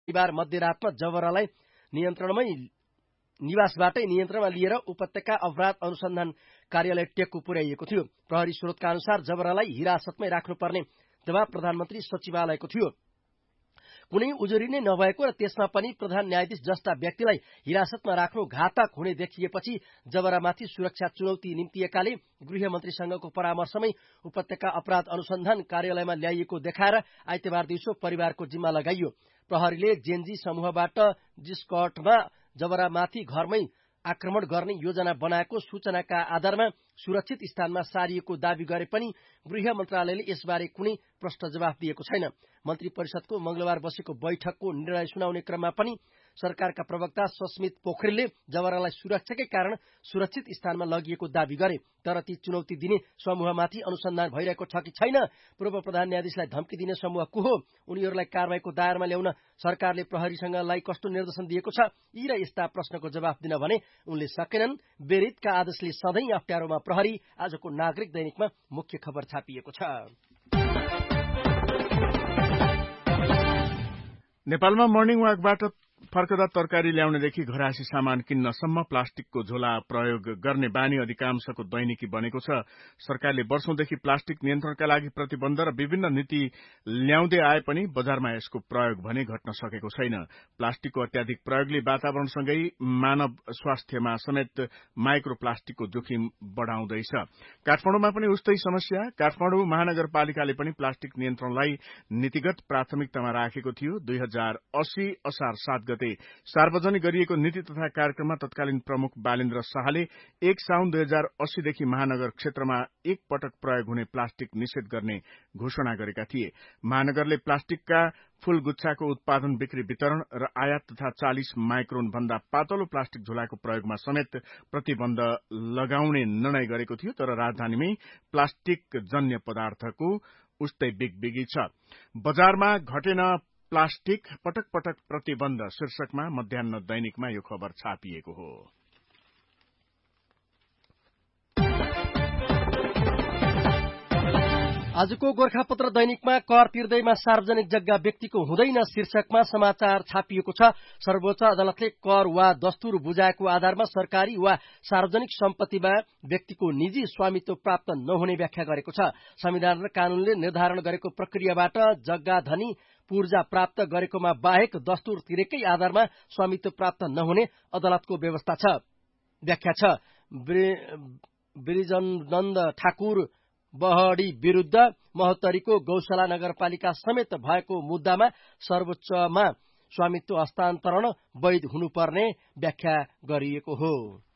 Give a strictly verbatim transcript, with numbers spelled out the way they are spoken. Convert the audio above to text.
शनिबार मध्यरातमा जबरालाई नियन्त्रणमै निवासबाटै नियन्त्रणमा लिएर उपत्यका अपराध अनुसन्धान कार्यालय टेकु पुर्याइएको थियो। प्रहरी स्रोतका अनुसार जबरालाई हिरासतमै राख्नुपर्ने दबाव प्रधानमन्त्री सचिवालयको थियो। कुनै उजुरी नै नभएको र त्यसमा पनि प्रधान न्यायाधीश जस्ता व्यक्तिलाई हिरासतमा राख्नु घातक हुने देखिएपछि जबरामाथि सुरक्षा चुनौती निम्तिएकाले गृहमन्त्रीसँगको परामर्शमै उपत्यका अपराध अनुसन्धान कार्यालयमा ल्याइएको देखाएर आइतबार दिउँसो परिवारको जिम्मा लगाइयो। प्रहरीले जेनजी समूहबाट जिस्कटमा जबरामाथि घरमै आक्रमण गर्ने योजना बनाएको सूचनाका आधारमा सुरक्षित स्थानमा सारिएको दावी गरे पनि गृह मन्त्रालयले यसबारे कुनै प्रश्न जवाफ दिएको छैन। मन्त्री परिषदको मंगलबार बसेको बैठकको निर्णय सुनाउने क्रममा पनि सरकारका प्रवक्ता सस्मित पोखरेलले जबरालाई सुरक्षाकै कारण सुरक्षित स्थानमा लगिएको दावी गरे। तर ती चुनौती दिने समूहमाथि अनुसन्धान भइरहेको छ कि छैन, पूर्व प्रधान न्यायाधीशलाई धम्की दिने समूह को हो, उनीहरूलाई कारबाहीको दायरामा ल्याउन सरकारले प्रहरीसँगलाई कस्तो निर्देशन दिएको छ, यी र यस्ता प्रश्नको जवाफ दिन भने उनले सकेनन्। बेरितका आदेशले सधैँ अप्ठ्यारोमा प्रहरी आजको नागरिक दैनिकमा मुख्य खबर छापिएको छ। नेपालमा मर्निङ वाकबाट फर्कदा तरकारी ल्याउनेदेखि घरायसी सामान किन्नसम्म प्लास्टिकको झोला प्रयोग गर्ने बानी अधिकांशको दैनिकी बनेको छ। सरकारले वर्षौंदेखि प्लास्टिक नियन्त्रणका लागि प्रतिबन्ध र विभिन्न नीति ल्याउँदै आए पनि बजारमा यसको प्रयोग भने घट्न सकेको छैन। प्लास्टिकको अत्याधिक प्रयोगले वातावरणसँगै मानव स्वास्थ्यमा समेत माइक्रो प्लास्टिकको जोखिम बढ़ाउँदैछ। काठमाडौँमा पनि उस्तै समस्या। काठमाडौँ महानगरपालिकाले पनि प्लास्टिक नियन्त्रणलाई नीतिगत प्राथमिकतामा राखेको थियो। दुई हजार अस्सी असार सात गते सार्वजनिक गरिएको नीति तथा कार्यक्रममा तत्कालीन प्रमुख बालेन्द्र शाहले एक साउन दुई हजार अस्सीदेखि महानगर क्षेत्रमा एक पटक प्रयोग हुने प्लास्टिक निषेध गर्ने घोषणा गरेका थिए। महानगरले प्लास्टिकका फूलगुच्छाको उत्पादन, बिक्री, वितरण र आयात तथा चालिस माइक्रोन भन्दा पातलो प्लास्टिक झोलाको प्रयोगमा समेत प्रतिबन्ध लगाउने निर्णय गरेको थियो। तर राजधानीमै प्लास्टिक जन्य पदार्थको उस्तै बिगबिगी छ। बजारमा घटेन प्लास्टिक, पटक पटक प्रतिबन्ध शीर्षकमा मध्याह्न दैनिकमा यो खबर छापिएको हो। आजको गोर्खापत्र दैनिकमा कर तिर्दैमा सार्वजनिक जग्गा व्यक्तिको हुँदैन शीर्षकमा समाचार छापिएको छ। सर्वोच्च अदालतले कर वा दस्तुर बुझाएको आधारमा सरकारी वा सार्वजनिक सम्पत्तिमा व्यक्तिको निजी स्वामित्व प्राप्त नहुने व्याख्या गरेको छ। संविधान र कानूनले निर्धारण गरेको प्रक्रियाबाट जग्गा धनी पूर्जा प्राप्त गरेकोमा बाहेक दस्तुर तिरेकै आधारमा स्वामित्व प्राप्त नहुने अदालतको व्यवस्था छ व्याख्या छ। ब्रिजनन्द ठाकुर बहडी विरूद्ध महोत्तरीको गौशाला नगरपालिका समेत भएको मुद्दामा सर्वोच्चमा स्वामित्व हस्तान्तरण वैध हुनुपर्ने व्याख्या गरिएको हो।